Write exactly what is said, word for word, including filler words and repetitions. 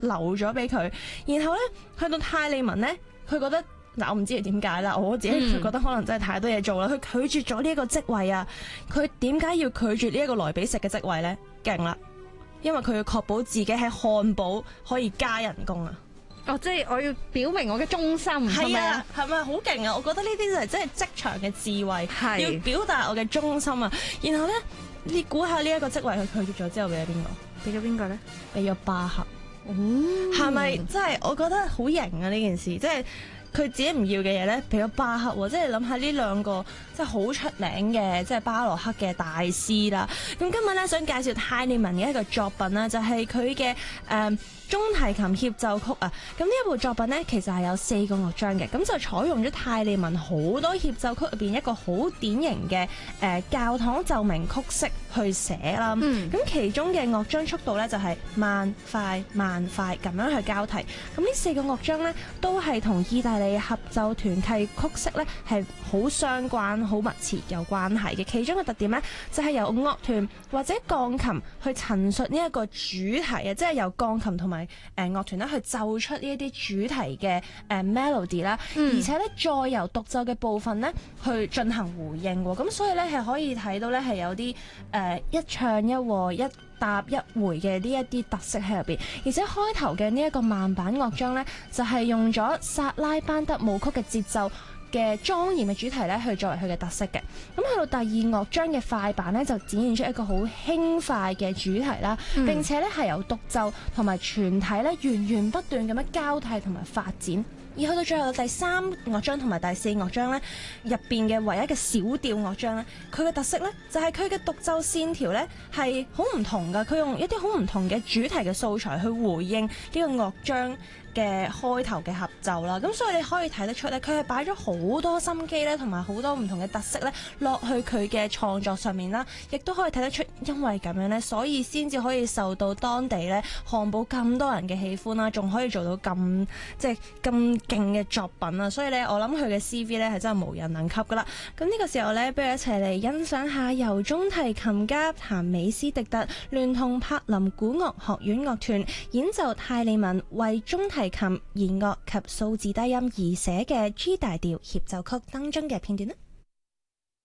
留咗俾佢。然後咧去到泰利文咧，佢覺得。嗱，我唔知係點解啦，我自己就覺得可能真係太多嘢做啦。佢、嗯、拒絕咗呢一個職位啊！佢點解要拒絕呢一個萊比錫嘅職位呢？勁啦，因為佢要確保自己喺漢堡可以加人工啊！ 哦，即係我要表明我嘅忠心，係咪啊？ 係咪好勁啊？我覺得呢啲就係真係職場嘅智慧， 係要表達我嘅忠心啊！然後呢，你估下呢一個職位佢拒絕咗之後俾咗邊個？ 俾咗邊個呢？ 俾咗巴克。 哦， 係咪真係？我覺得好型啊！呢件事即係。佢自己唔要嘅嘢咧，俾咗巴克喎，即係諗下呢兩個即係好出名嘅，即係巴洛克嘅大師啦。咁今日咧想介紹泰利文嘅一個作品啦，就係佢嘅誒中提琴協奏曲啊。咁呢一部作品咧，其實係有四個樂章嘅，咁就採用咗泰利文好多協奏曲入邊一個好典型嘅誒、呃、教堂奏鳴曲式去寫啦。咁、嗯、其中嘅樂章速度咧就係慢快慢快咁樣去交替。咁呢四個樂章咧都係同意大利合奏團契曲式咧係好相關、好密切有關係嘅。其中嘅特點咧就係、是、由樂團或者鋼琴去陳述呢一個主題啊，即係由鋼琴同埋誒樂團咧去奏出呢一啲主題嘅誒、呃、melody 啦，嗯、而且咧再由獨奏嘅部分咧去進行回應喎。咁所以咧係可以睇到咧係有啲誒、呃、一唱一和一搭一回嘅呢一啲特色喺入邊，而且開頭嘅呢一個慢板樂章咧就係、是、用咗薩拉班德舞曲嘅節奏嘅莊嚴嘅主題咧，去作為佢嘅特色嘅。咁去到第二樂章嘅快板咧，就展現出一個好輕快嘅主題啦，嗯、並且咧係由獨奏同埋全體咧源源不斷咁樣交替同埋發展。而去到最後第三樂章同埋第四樂章咧，入邊嘅唯一嘅小調樂章咧，佢嘅特色咧就係佢嘅獨奏線條咧係好唔同噶，佢用一啲好唔同嘅主題嘅素材去回應呢個樂章嘅開頭嘅合奏啦。咁所以你可以睇得出咧，佢係擺咗好多心機咧，同埋好多唔同嘅特色咧落去佢嘅創作上面啦。亦都可以睇得出，因為咁樣咧，所以先至可以受到當地咧漢堡咁多人嘅喜歡啦，仲可以做到咁即係咁勁嘅作品啊！所以咧，我諗佢嘅 C V 咧係真係無人能及噶啦。咁呢個時候咧，不如一齊嚟欣賞下由中提琴家譚美斯迪特聯同柏林古樂學院樂團演奏泰利文為中提琴弦樂及數字低音而寫嘅 G 大調協奏曲當中嘅片段啦。